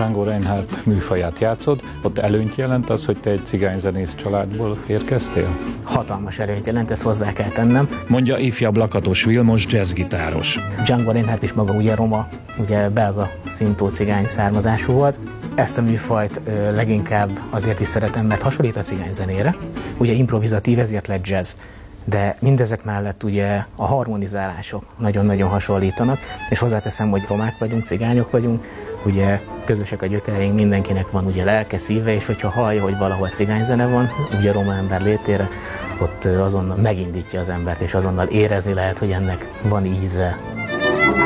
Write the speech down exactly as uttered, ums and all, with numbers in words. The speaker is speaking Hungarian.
Django Reinhardt műfaját játszod, ott előnyt jelent az, hogy te egy cigányzenész családból érkeztél? Hatalmas előnyt jelent, ezt hozzá kell tennem. Mondja ifjabb Lakatos Vilmos jazzgitáros. Django Reinhardt is maga ugye roma, ugye belga szintó cigány származású volt. Ezt a műfajt ö, leginkább azért is szeretem, mert hasonlít a cigányzenére. Ugye improvizatív, ezért lett jazz. De mindezek mellett ugye a harmonizálások nagyon-nagyon hasonlítanak, és hozzáteszem, hogy romák vagyunk, cigányok vagyunk, ugye közösek a gyökereink, mindenkinek van ugye lelke, szíve, és hogyha hallja, hogy valahol cigányzene van, ugye roma ember létére, ott azonnal megindítja az embert, és azonnal érezni lehet, hogy ennek van íze.